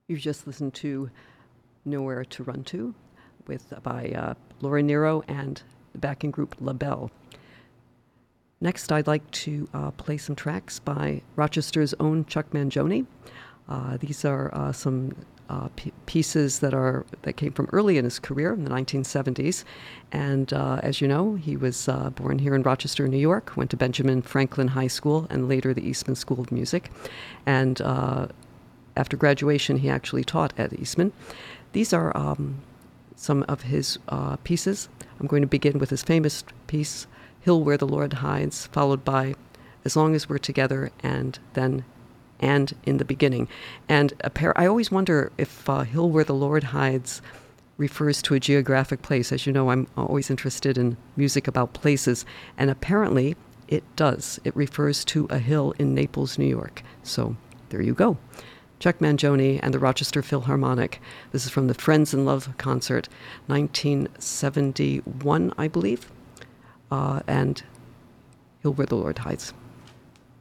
You've just listened to Nowhere to Run To by Laura Nero and the backing group La Belle. Next, I'd like to play some tracks by Rochester's own Chuck Mangione. These are some pieces that came from early in his career in the 1970s. And as you know, he was born here in Rochester, New York, went to Benjamin Franklin High School and later the Eastman School of Music. And after graduation, he actually taught at Eastman. These are some of his pieces. I'm going to begin with his famous piece, Hill Where the Lord Hides, followed by As Long as We're Together, and then And in the Beginning. And I always wonder if Hill Where the Lord Hides refers to a geographic place. As you know, I'm always interested in music about places, and apparently it does. It refers to a hill in Naples, New York. So there you go. Chuck Mangione and the Rochester Philharmonic. This is from the Friends in Love concert, 1971, I believe. And Hill Where the Lord Hides.